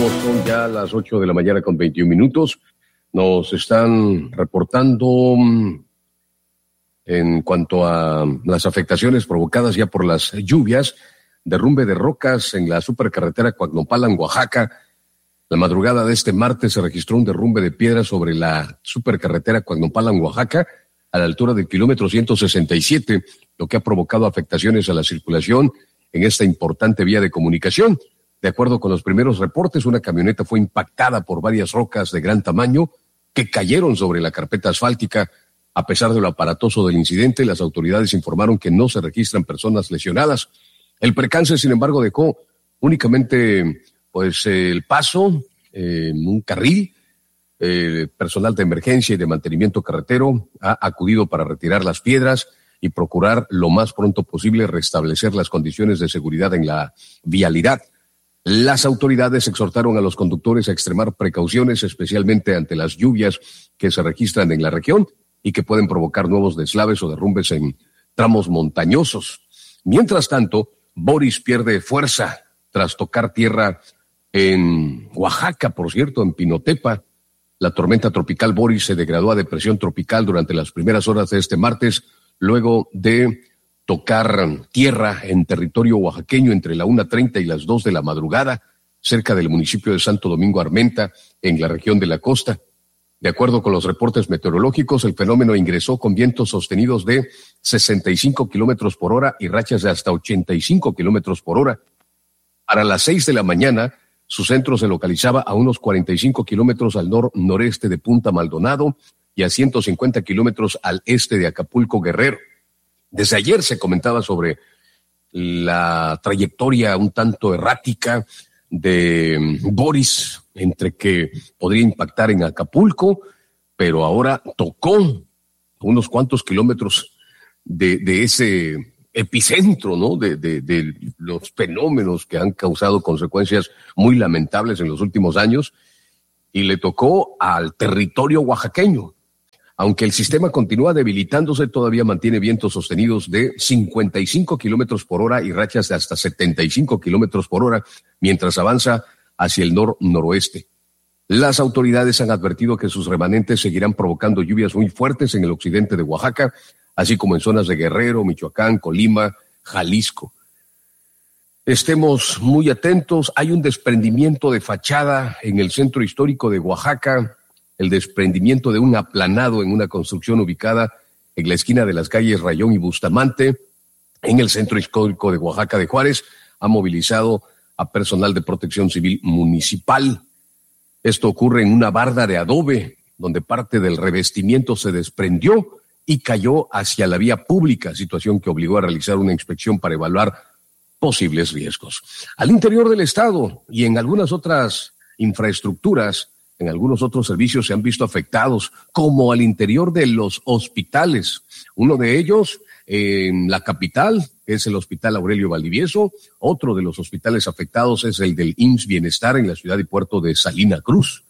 Regresamos, son ya las 8 de la mañana con 21 minutos. Nos están reportando en cuanto a las afectaciones provocadas ya por las lluvias, derrumbe de rocas en la supercarretera Coacnopalan, Oaxaca. La madrugada de este martes se registró un derrumbe de piedra sobre la supercarretera Coacnopalan, Oaxaca, a la altura del kilómetro 167, lo que ha provocado afectaciones a la circulación en esta importante vía de comunicación. De acuerdo con los primeros reportes, una camioneta fue impactada por varias rocas de gran tamaño que cayeron sobre la carpeta asfáltica. A pesar de lo aparatoso del incidente, las autoridades informaron que no se registran personas lesionadas. El percance, sin embargo, dejó únicamente el paso en un carril. Personal de emergencia y de mantenimiento carretero ha acudido para retirar las piedras y procurar lo más pronto posible restablecer las condiciones de seguridad en la vialidad. Las autoridades exhortaron a los conductores a extremar precauciones, especialmente ante las lluvias que se registran en la región y que pueden provocar nuevos deslaves o derrumbes en tramos montañosos. Mientras tanto, Boris pierde fuerza tras tocar tierra en Oaxaca, por cierto, en Pinotepa. La tormenta tropical Boris se degradó a depresión tropical durante las primeras horas de este martes, luego de tocar tierra en territorio oaxaqueño entre la 1:30 y las 2 de la madrugada, cerca del municipio de Santo Domingo Armenta, en la región de la costa. De acuerdo con los reportes meteorológicos, el fenómeno ingresó con vientos sostenidos de 65 kilómetros por hora y rachas de hasta 85 kilómetros por hora. Para las 6 de la mañana, su centro se localizaba a unos 45 kilómetros al noreste de Punta Maldonado y a 150 kilómetros al este de Acapulco, Guerrero. Desde ayer se comentaba sobre la trayectoria un tanto errática de Boris, entre que podría impactar en Acapulco, pero ahora tocó unos cuantos kilómetros de ese epicentro, ¿no? De los fenómenos que han causado consecuencias muy lamentables en los últimos años, y le tocó al territorio oaxaqueño. Aunque el sistema continúa debilitándose, todavía mantiene vientos sostenidos de 55 kilómetros por hora y rachas de hasta 75 kilómetros por hora, mientras avanza hacia el noroeste. Las autoridades han advertido que sus remanentes seguirán provocando lluvias muy fuertes en el occidente de Oaxaca, así como en zonas de Guerrero, Michoacán, Colima, Jalisco. Estemos muy atentos. Hay un desprendimiento de fachada en el centro histórico de Oaxaca, el desprendimiento de un aplanado en una construcción ubicada en la esquina de las calles Rayón y Bustamante, en el centro histórico de Oaxaca de Juárez. Ha movilizado a personal de protección civil municipal. Esto ocurre en una barda de adobe, donde parte del revestimiento se desprendió y cayó hacia la vía pública, situación que obligó a realizar una inspección para evaluar posibles riesgos. Al interior del estado y en algunas otras infraestructuras, en algunos otros servicios se han visto afectados, como al interior de los hospitales. Uno de ellos en la capital es el Hospital Aurelio Valdivieso. Otro de los hospitales afectados es el del IMSS Bienestar en la ciudad y puerto de Salina Cruz.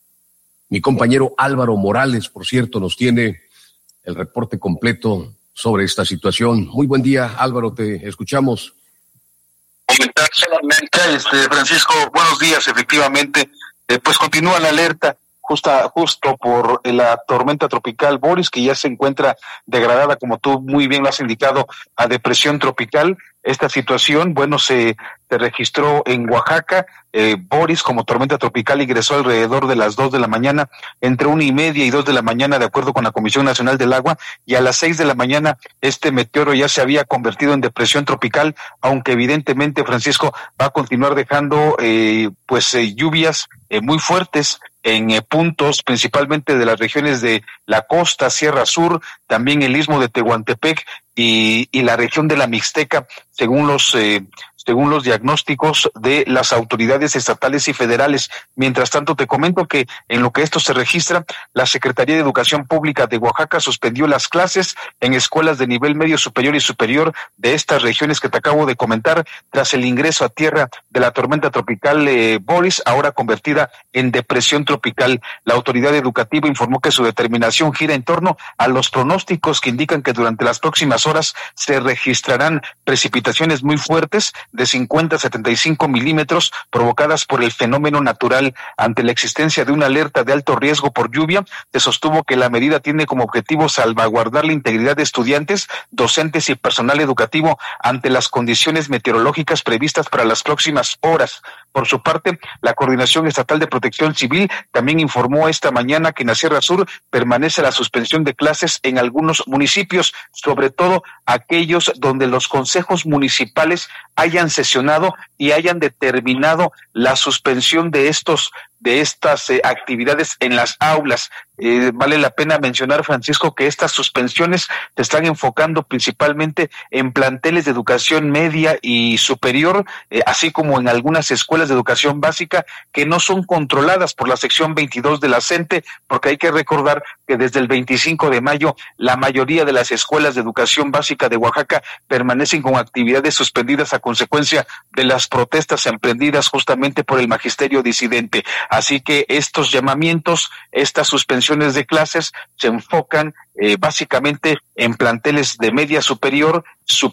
Mi compañero Álvaro Morales, por cierto, nos tiene el reporte completo sobre esta situación. Muy buen día, Álvaro, te escuchamos. Comentar solamente, Francisco, buenos días, efectivamente. Pues continúa la alerta justo por la tormenta tropical Boris, que ya se encuentra degradada, como tú muy bien lo has indicado, a depresión tropical. Esta situación, se registró en Oaxaca. Boris, como tormenta tropical, ingresó alrededor de las 2 de la mañana, entre 1:30 y 2 de la mañana, de acuerdo con la Comisión Nacional del Agua, y a las 6 de la mañana este meteoro ya se había convertido en depresión tropical, aunque evidentemente, Francisco, va a continuar dejando lluvias muy fuertes en puntos principalmente de las regiones de la costa, Sierra Sur, también el istmo de Tehuantepec y la región de la Mixteca, según los diagnósticos de las autoridades estatales y federales. Mientras tanto, te comento que en lo que esto se registra, la Secretaría de Educación Pública de Oaxaca suspendió las clases en escuelas de nivel medio superior y superior de estas regiones que te acabo de comentar, tras el ingreso a tierra de la tormenta tropical Boris, ahora convertida en depresión tropical. La autoridad educativa informó que su determinación gira en torno a los pronósticos que indican que durante las próximas horas se registrarán precipitaciones muy fuertes de 50 a 75 milímetros provocadas por el fenómeno natural. Ante la existencia de una alerta de alto riesgo por lluvia, se sostuvo que la medida tiene como objetivo salvaguardar la integridad de estudiantes, docentes y personal educativo ante las condiciones meteorológicas previstas para las próximas horas. Por su parte, la Coordinación Estatal de Protección Civil también informó esta mañana que en la Sierra Sur permanece la suspensión de clases en algunos municipios, sobre todo aquellos donde los consejos municipales hayan sesionado y hayan determinado la suspensión de estas actividades en las aulas. Vale la pena mencionar, Francisco, que estas suspensiones se están enfocando principalmente en planteles de educación media y superior, así como en algunas escuelas de educación básica que no son controladas por la sección 22 de la CENTE, porque hay que recordar que desde el 25 de mayo la mayoría de las escuelas de educación básica de Oaxaca permanecen con actividades suspendidas a consecuencia de las protestas emprendidas justamente por el magisterio disidente. Así que estos llamamientos, estas suspensiones de clases se enfocan básicamente en planteles de media superior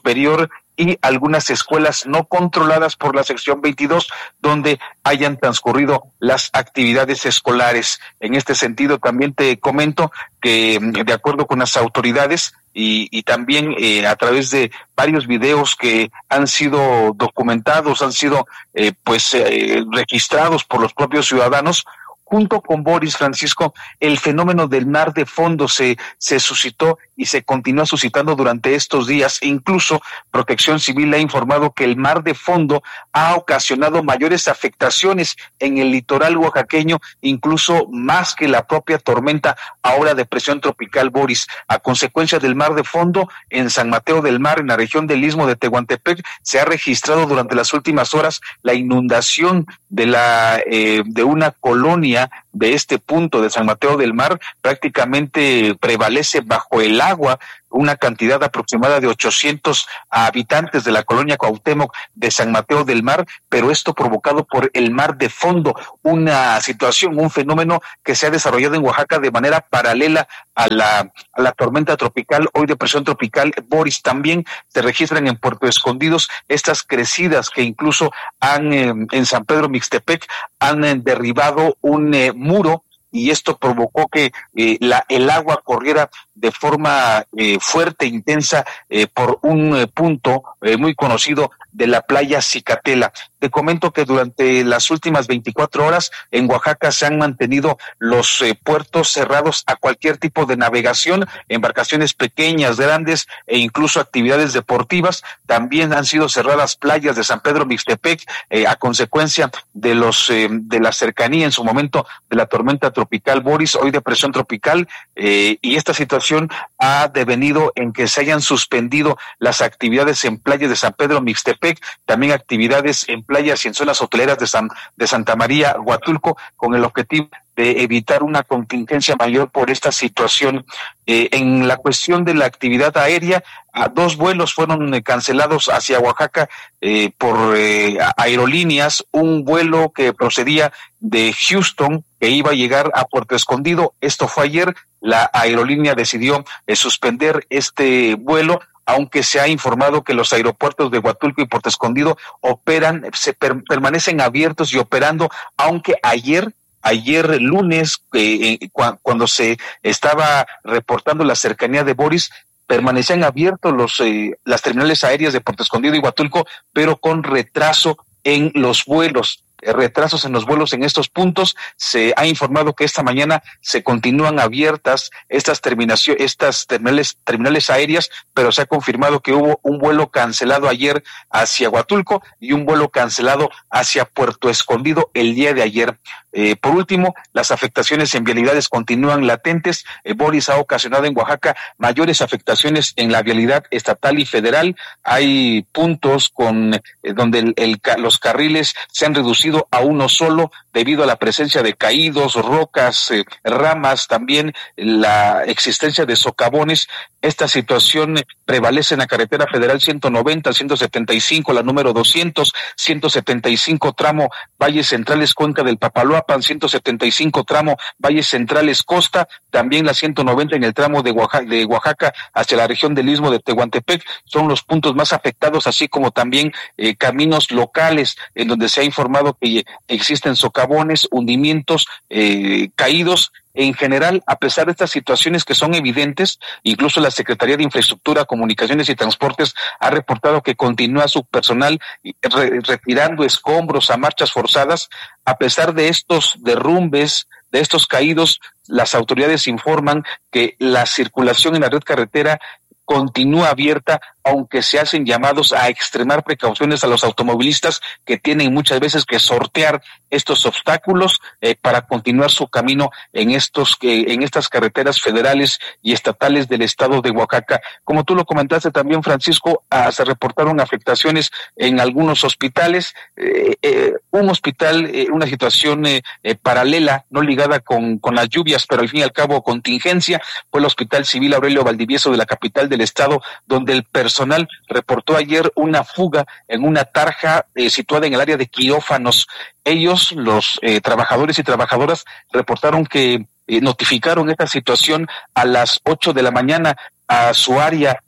y algunas escuelas no controladas por la sección 22 donde hayan transcurrido las actividades escolares. En este sentido también te comento que de acuerdo con las autoridades y también a través de varios videos que han sido documentados, han sido registrados por los propios ciudadanos, junto con Boris, Francisco, el fenómeno del mar de fondo se suscitó y se continúa suscitando durante estos días. Incluso Protección Civil ha informado que el mar de fondo ha ocasionado mayores afectaciones en el litoral oaxaqueño, incluso más que la propia tormenta, ahora depresión tropical Boris. A consecuencia del mar de fondo, en San Mateo del Mar, en la región del Istmo de Tehuantepec, se ha registrado durante las últimas horas la inundación de una colonia de este punto de San Mateo del Mar. Prácticamente prevalece bajo el agua una cantidad aproximada de 800 habitantes de la colonia Cuauhtémoc de San Mateo del Mar, pero esto provocado por el mar de fondo, una situación, un fenómeno que se ha desarrollado en Oaxaca de manera paralela a la tormenta tropical, hoy depresión tropical Boris. También se registran en Puerto Escondidos estas crecidas que incluso en San Pedro Mixtepec han derribado un muro, y esto provocó que el agua corriera de forma fuerte, intensa, por un punto muy conocido de la playa Cicatela. Te comento que durante las últimas 24 horas en Oaxaca se han mantenido los puertos cerrados a cualquier tipo de navegación, embarcaciones pequeñas, grandes e incluso actividades deportivas. También han sido cerradas playas de San Pedro Mixtepec a consecuencia de la cercanía en su momento de la tormenta tropical Boris, hoy depresión tropical, y esta situación ha devenido en que se hayan suspendido las actividades en playas de San Pedro Mixtepec, también actividades en playas y en zonas hoteleras de Santa María, Huatulco, con el objetivo de evitar una contingencia mayor por esta situación. En la cuestión de la actividad aérea, 2 vuelos fueron cancelados hacia Oaxaca por aerolíneas. Un vuelo que procedía de Houston, que iba a llegar a Puerto Escondido, esto fue ayer. La aerolínea decidió suspender este vuelo, aunque se ha informado que los aeropuertos de Huatulco y Puerto Escondido permanecen abiertos y operando, aunque ayer lunes, cuando se estaba reportando la cercanía de Boris, permanecían abiertos las terminales aéreas de Puerto Escondido y Huatulco, pero con retrasos en los vuelos en estos puntos. Se ha informado que esta mañana se continúan abiertas estas terminales aéreas, pero se ha confirmado que hubo un vuelo cancelado ayer hacia Huatulco y un vuelo cancelado hacia Puerto Escondido el día de ayer. Por último, las afectaciones en vialidades continúan latentes. Boris ha ocasionado en Oaxaca mayores afectaciones en la vialidad estatal y federal. Hay puntos donde los carriles se han reducido reducido a uno solo debido a la presencia de caídos, rocas, ramas, también la existencia de socavones. Esta situación prevalece en la carretera federal 190, 175, la número 200, 175 tramo Valles Centrales, Cuenca del Papaloapan, 175 tramo Valles Centrales, Costa, también la 190 en el tramo de Oaxaca hacia la región del Istmo de Tehuantepec, son los puntos más afectados, así como también caminos locales en donde se ha informado que existen socavones, hundimientos, caídos. En general, a pesar de estas situaciones que son evidentes, incluso la Secretaría de Infraestructura, Comunicaciones y Transportes ha reportado que continúa su personal retirando escombros a marchas forzadas. A pesar de estos derrumbes, de estos caídos, las autoridades informan que la circulación en la red carretera continúa abierta, aunque se hacen llamados a extremar precauciones a los automovilistas que tienen muchas veces que sortear estos obstáculos para continuar su camino en estas carreteras federales y estatales del estado de Oaxaca. Como tú lo comentaste también, Francisco, se reportaron afectaciones en algunos hospitales, un hospital, una situación paralela, no ligada con las lluvias, pero al fin y al cabo contingencia, fue el Hospital Civil Aurelio Valdivieso de la capital del estado, donde el personal reportó ayer una fuga en una tarja situada en el área de quirófanos. Ellos, los trabajadores y trabajadoras, reportaron que notificaron esta situación a las 8 de la mañana a su área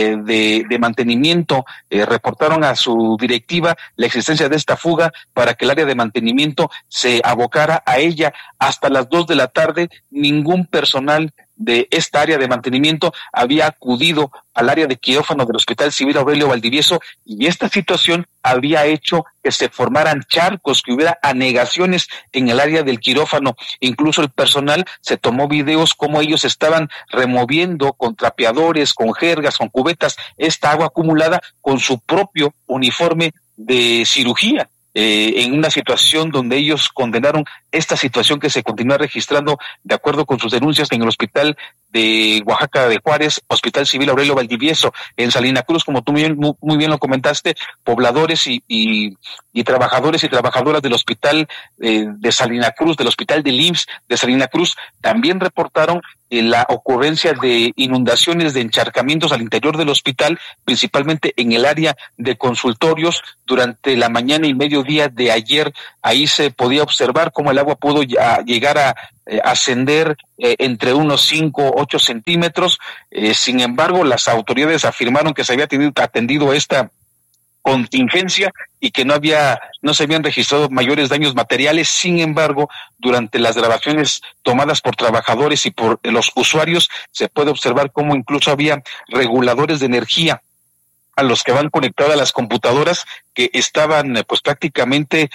de mantenimiento, reportaron a su directiva la existencia de esta fuga para que el área de mantenimiento se abocara a ella. Hasta las 2 de la tarde, ningún personal de esta área de mantenimiento había acudido al área de quirófano del Hospital Civil Aurelio Valdivieso, y esta situación había hecho que se formaran charcos, que hubiera anegaciones en el área del quirófano. Incluso el personal se tomó videos como ellos estaban removiendo con trapeadores, con jergas, con cubetas, esta agua acumulada con su propio uniforme de cirugía. En una situación donde ellos condenaron esta situación que se continúa registrando de acuerdo con sus denuncias en el hospital de Oaxaca de Juárez, Hospital Civil Aurelio Valdivieso, en Salina Cruz, como tú muy bien lo comentaste, pobladores y trabajadores y trabajadoras del hospital de Salina Cruz, del hospital del IMSS de Salina Cruz, también reportaron la ocurrencia de inundaciones, de encharcamientos al interior del hospital, principalmente en el área de consultorios. Durante la mañana y mediodía de ayer, ahí se podía observar cómo el agua pudo llegar a ascender entre unos 5 o 8 centímetros. Sin embargo, las autoridades afirmaron que se había atendido esta contingencia y que no se habían registrado mayores daños materiales. Sin embargo, durante las grabaciones tomadas por trabajadores y por los usuarios, se puede observar cómo incluso había reguladores de energía a los que van conectadas las computadoras, que estaban pues prácticamente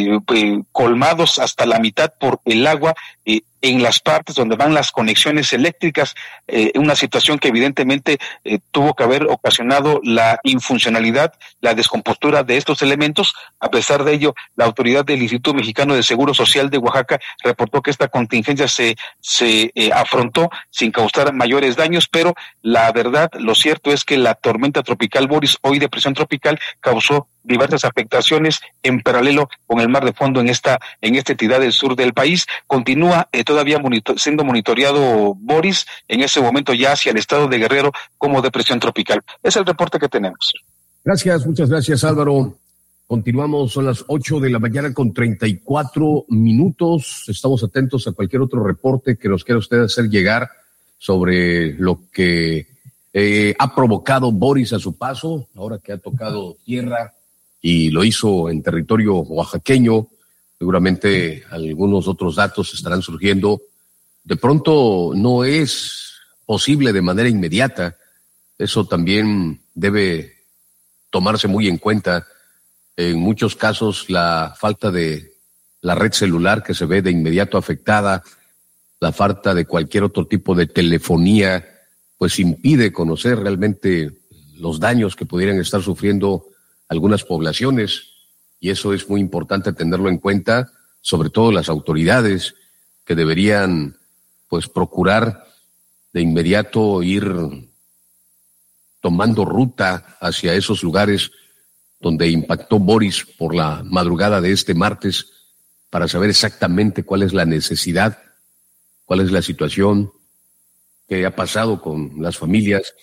colmados hasta la mitad por el agua en las partes donde van las conexiones eléctricas, una situación que evidentemente tuvo que haber ocasionado la infuncionalidad, la descompostura de estos elementos. A pesar de ello, la autoridad del Instituto Mexicano de Seguro Social de Oaxaca reportó que esta contingencia se afrontó sin causar mayores daños, pero la verdad, lo cierto es que la tormenta tropical Boris, hoy depresión tropical, causó diversas afectaciones en paralelo con el mar de fondo en esta entidad del sur del país. Continúa todavía siendo monitoreado Boris, en ese momento ya hacia el estado de Guerrero como depresión tropical. Es el reporte que tenemos. Gracias, muchas gracias, Álvaro. Continuamos, son las 8 de la mañana con 34 minutos. Estamos atentos a cualquier otro reporte que nos quiera usted hacer llegar sobre lo que ha provocado Boris a su paso, ahora que ha tocado tierra y lo hizo en territorio oaxaqueño. Seguramente algunos otros datos estarán surgiendo. De pronto no es posible de manera inmediata. Eso también debe tomarse muy en cuenta. En muchos casos la falta de la red celular que se ve de inmediato afectada, la falta de cualquier otro tipo de telefonía, pues impide conocer realmente los daños que pudieran estar sufriendo algunas poblaciones, y eso es muy importante tenerlo en cuenta, sobre todo las autoridades que deberían pues procurar de inmediato ir tomando ruta hacia esos lugares donde impactó Boris por la madrugada de este martes, para saber exactamente cuál es la necesidad, cuál es la situación, qué ha pasado con las familias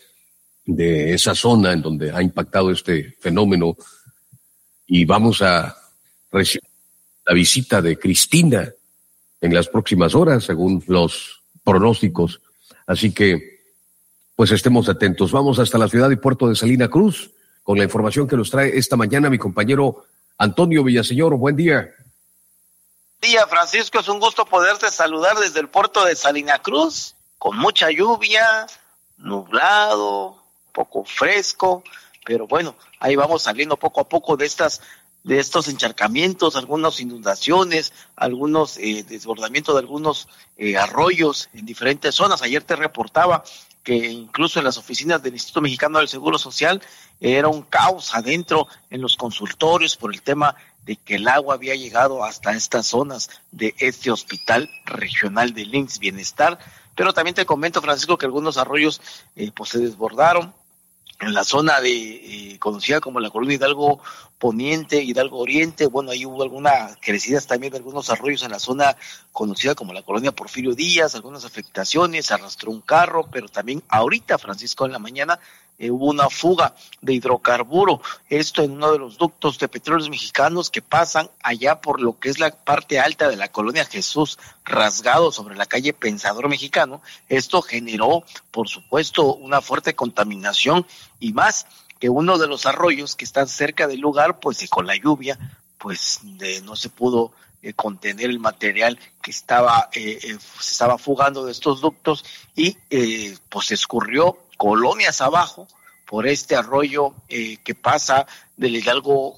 de esa zona en donde ha impactado este fenómeno. Y vamos a recibir la visita de Cristina en las próximas horas, según los pronósticos. Así que, pues estemos atentos. Vamos hasta la ciudad y puerto de Salina Cruz con la información que nos trae esta mañana mi compañero Antonio Villaseñor. Buen día. Buen día, Francisco. Es un gusto poderte saludar desde el puerto de Salina Cruz, con mucha lluvia, nublado, poco fresco, pero bueno, ahí vamos saliendo poco a poco de estos encharcamientos, algunas inundaciones, algunos desbordamientos de algunos arroyos en diferentes zonas. Ayer te reportaba que incluso en las oficinas del Instituto Mexicano del Seguro Social era un caos adentro en los consultorios por el tema de que el agua había llegado hasta estas zonas de este hospital regional de IMSS Bienestar. Pero también te comento, Francisco, que algunos arroyos pues se desbordaron en la zona de conocida como la colonia Hidalgo Poniente, Hidalgo Oriente. Bueno, ahí hubo algunas crecidas también de algunos arroyos en la zona conocida como la colonia Porfirio Díaz, algunas afectaciones, se arrastró un carro, pero también ahorita, Francisco, en la mañana hubo una fuga de hidrocarburo, esto en uno de los ductos de Petróleos Mexicanos que pasan allá por lo que es la parte alta de la colonia Jesús Rasgado sobre la calle Pensador Mexicano. Esto generó, por supuesto, una fuerte contaminación y más que uno de los arroyos que están cerca del lugar, pues con la lluvia, pues no se pudo contener el material que se estaba fugando de estos ductos y pues se escurrió colonias abajo por este arroyo que pasa del Hidalgo,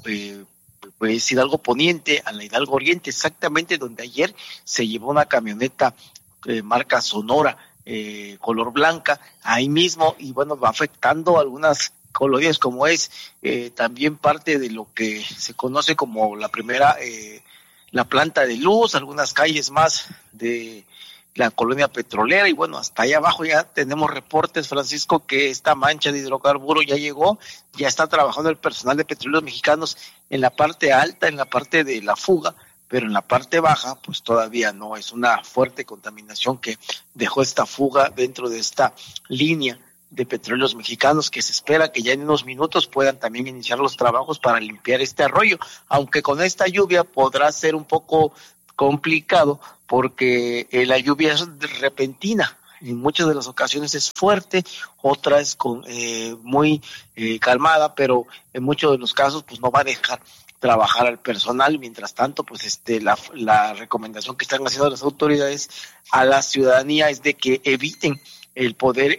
pues Hidalgo Poniente a la Hidalgo Oriente, exactamente donde ayer se llevó una camioneta marca Sonora, color blanca, ahí mismo, y bueno, va afectando algunas colonias como es también parte de lo que se conoce como la primera, la planta de luz, algunas calles más de la colonia petrolera, y bueno, hasta allá abajo ya tenemos reportes, Francisco, que esta mancha de hidrocarburo ya llegó, ya está trabajando el personal de Petróleos Mexicanos en la parte alta, en la parte de la fuga, pero en la parte baja, pues todavía no, es una fuerte contaminación que dejó esta fuga dentro de esta línea de Petróleos Mexicanos, que se espera que ya en unos minutos puedan también iniciar los trabajos para limpiar este arroyo, aunque con esta lluvia podrá ser un poco complicado porque la lluvia es repentina, en muchas de las ocasiones es fuerte, otras muy calmada, pero en muchos de los casos pues no va a dejar trabajar al personal. Mientras tanto, pues la recomendación que están haciendo las autoridades a la ciudadanía es de que eviten el poder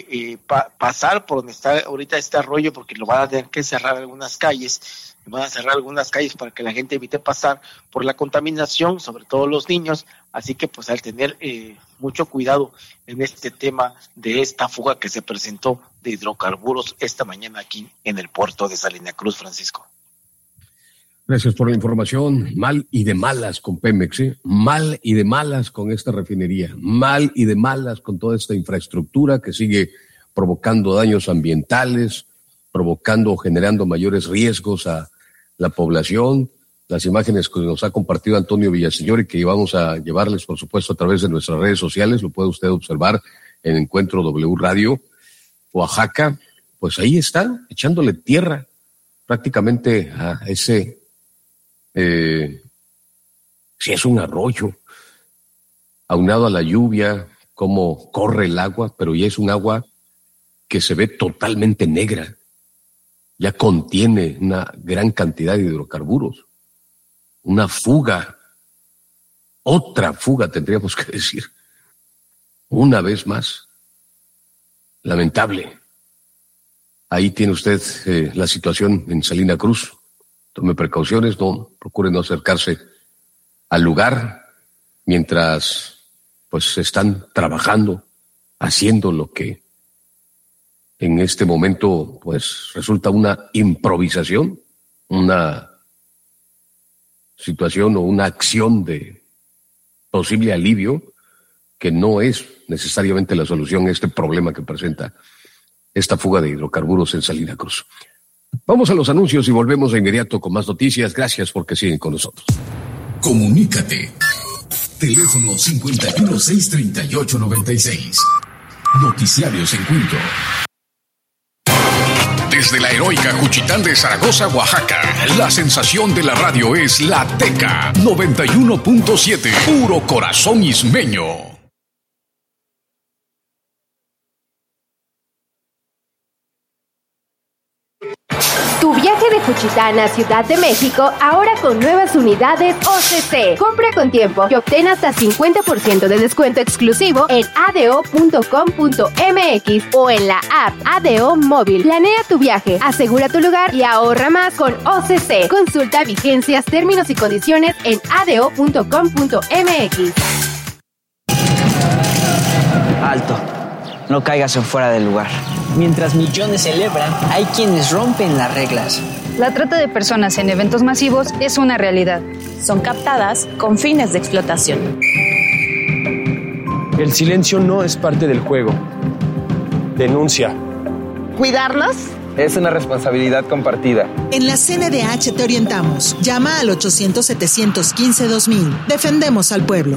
pasar por donde está ahorita este arroyo, porque lo van a tener que cerrar algunas calles, para que la gente evite pasar por la contaminación, sobre todo los niños. Así que pues al tener mucho cuidado en este tema de esta fuga que se presentó de hidrocarburos esta mañana aquí en el puerto de Salina Cruz, Francisco. Gracias por la información. Mal y de malas con Pemex, mal y de malas con esta refinería, mal y de malas con toda esta infraestructura que sigue provocando daños ambientales, generando mayores riesgos a la población. Las imágenes que nos ha compartido Antonio Villaseñor y que vamos a llevarles, por supuesto, a través de nuestras redes sociales, lo puede usted observar en Encuentro W Radio, Oaxaca, pues ahí están, echándole tierra prácticamente a ese, si es un arroyo, aunado a la lluvia, cómo corre el agua, pero ya es un agua que se ve totalmente negra, ya contiene una gran cantidad de hidrocarburos, una fuga, otra fuga tendríamos que decir, una vez más, lamentable. Ahí tiene usted la situación en Salina Cruz. Tome precauciones, procure no acercarse al lugar mientras pues están trabajando, haciendo lo que en este momento pues resulta una improvisación, una situación o una acción de posible alivio que no es necesariamente la solución a este problema que presenta esta fuga de hidrocarburos en Salina Cruz. Vamos a los anuncios y volvemos de inmediato con más noticias. Gracias porque siguen con nosotros. Comunícate. Teléfono 51-638-96. Noticiarios Encuentro. Desde la heroica Juchitán de Zaragoza, Oaxaca, la sensación de la radio es La Teca 91.7, puro corazón ismeño. Tu viaje de Juchitán a Ciudad de México ahora con nuevas unidades OCC. Compra con tiempo y obtén hasta 50% de descuento exclusivo en ado.com.mx o en la app ADO Móvil. Planea tu viaje, asegura tu lugar y ahorra más con OCC. Consulta vigencias, términos y condiciones en ado.com.mx. Alto. No caigas en fuera del lugar. Mientras millones celebran, hay quienes rompen las reglas. La trata de personas en eventos masivos es una realidad. Son captadas con fines de explotación. El silencio no es parte del juego. Denuncia. ¿Cuidarnos? Es una responsabilidad compartida. En la CNDH te orientamos. Llama al 800-715-2000. Defendemos al pueblo.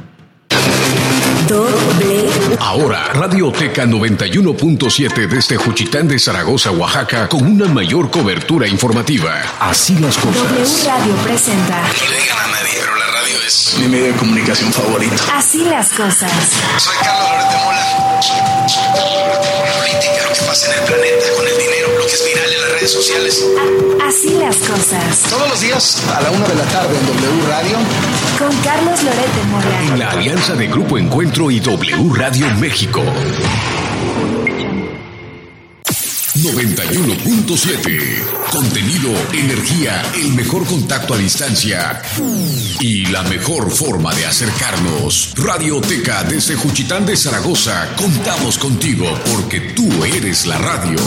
Ahora, Radioteca 91.7 desde Juchitán de Zaragoza, Oaxaca, con una mayor cobertura informativa. Así las cosas. W Radio presenta. No le digan a nadie, pero la radio es mi medio de comunicación favorito. Así las cosas. Soy Carlos Loret de Mola. Política, lo que pasa en el planeta, con el dinero, lo que es viral en las redes sociales. Así las cosas. Todos los días a la 1 de la tarde en W Radio. Con Carlos Loret de Mola. En la alianza de Grupo Encuentro y W Radio México. 91.7. Contenido, energía, el mejor contacto a distancia y la mejor forma de acercarnos. Radioteca desde Juchitán de Zaragoza. Contamos contigo porque tú eres la radio.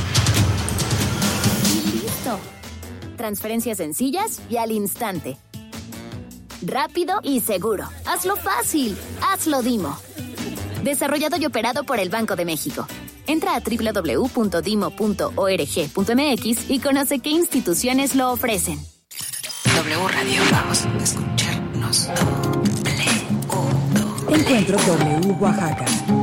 Listo. Transferencias sencillas y al instante. Rápido y seguro. Hazlo fácil. Hazlo Dimo. Desarrollado y operado por el Banco de México. Entra a www.dimo.org.mx y conoce qué instituciones lo ofrecen. W Radio, vamos a escucharnos. Encuentro W Oaxaca.